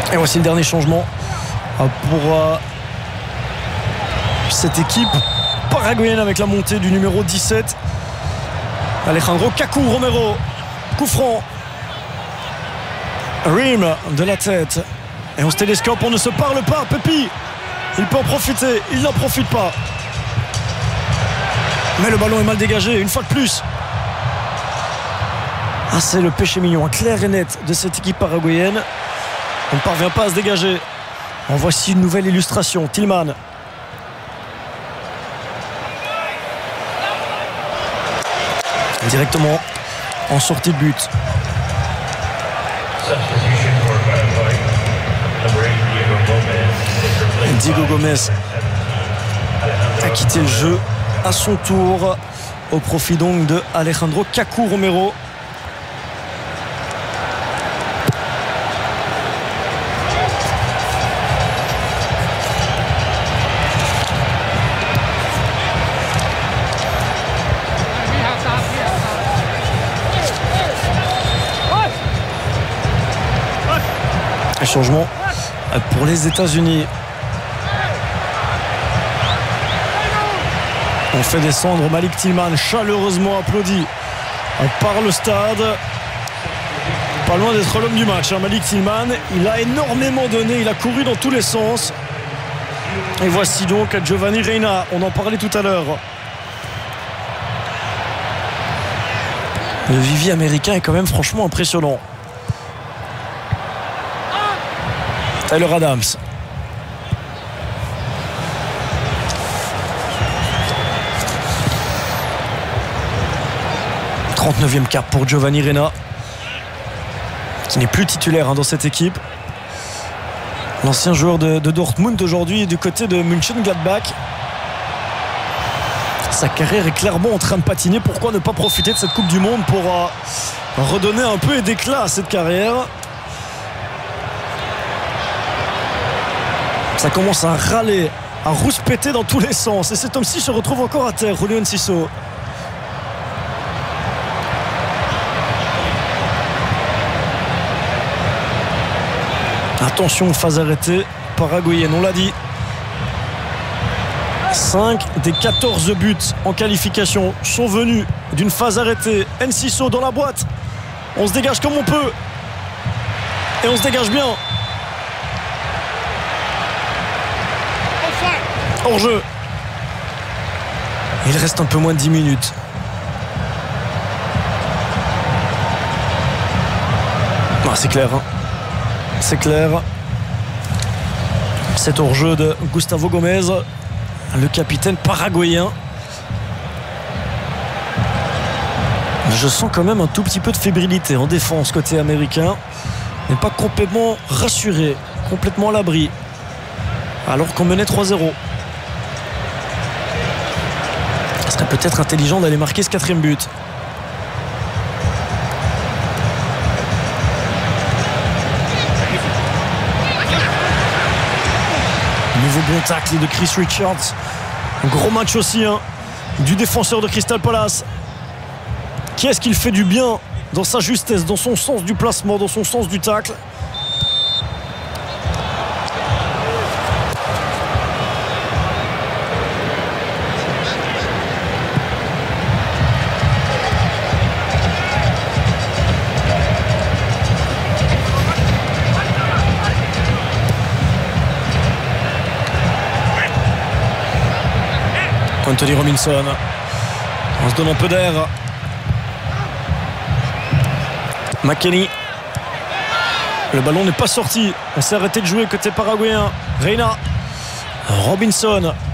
Et voici le dernier changement pour cette équipe paraguayenne avec la montée du numéro 17. Alejandro Kaku Romero. Coup franc. Rim de la tête. Et on se télescope, on ne se parle pas. Pepi, il peut en profiter, il n'en profite pas. Mais le ballon est mal dégagé, une fois de plus. Ah, c'est le péché mignon, clair et net de cette équipe paraguayenne. On ne parvient pas à se dégager. En voici une nouvelle illustration. Tillman. Directement en sortie de but. Diego Gomez a quitté le jeu à son tour au profit donc de Alejandro Kaku Romero. Changement pour les États-Unis. On fait descendre Malik Tillman, chaleureusement applaudi par le stade. Pas loin d'être l'homme du match, hein, Malik Tillman. Il a énormément donné, il a couru dans tous les sens. Et voici donc Giovanni Reyna, on en parlait tout à l'heure. Le vivier américain est quand même franchement impressionnant. Tyler Adams. « 39e cap pour Giovanni Reyna, qui n'est plus titulaire dans cette équipe. L'ancien joueur de Dortmund aujourd'hui du côté de Mönchengladbach. Sa carrière est clairement en train de patiner. Pourquoi ne pas profiter de cette Coupe du Monde pour redonner un peu d'éclat à cette carrière? Ça commence à râler, à rouspéter dans tous les sens. Et cet homme-ci se retrouve encore à terre, Julio Enciso. Attention, phase arrêtée paraguayenne, on l'a dit. 5 des 14 buts en qualification sont venus d'une phase arrêtée. Enciso dans la boîte. On se dégage comme on peut. Et on se dégage bien. Hors-jeu. Il reste un peu moins de 10 minutes. Ah, c'est clair. Hein. C'est clair. C'est hors-jeu de Gustavo Gomez, le capitaine paraguayen. Je sens quand même un tout petit peu de fébrilité en défense côté américain. Il n'est pas complètement rassuré, complètement à l'abri. Alors qu'on menait 3-0. Ce serait peut-être intelligent d'aller marquer ce 4e but. Nouveau bon tacle de Chris Richards. Un gros match aussi hein, du défenseur de Crystal Palace. Qui est-ce qu'il fait du bien dans sa justesse, dans son sens du placement, dans son sens du tacle. Anthony Robinson, on se donne un peu d'air. McKennie, le ballon n'est pas sorti. On s'est arrêté de jouer côté paraguayen. Reyna, Robinson,